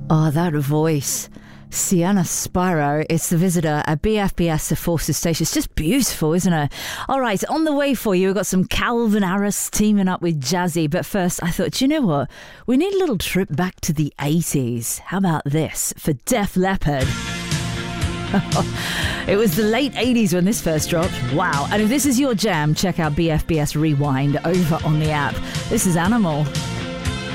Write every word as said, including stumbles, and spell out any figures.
Oh, that voice. Sienna Spyro, it's the visitor at B F B S, the Forces Station. It's just beautiful, isn't it? All right, on the way for you, we've got some Calvin Harris teaming up with Jazzy. But first, I thought, you know what? We need a little trip back to the eighties. How about this for Def Leppard? It was the late eighties when this first dropped. Wow. And if this is your jam, check out B F B S Rewind over on the app. This is Animal.